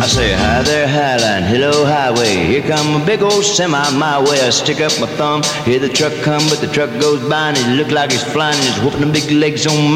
say, hi there, Highline, hello, highway. Here come a big old semi my way. I stick up my thumb, hear the truck come, but the truck goes by and it look like it's flying. It's whooping the big legs on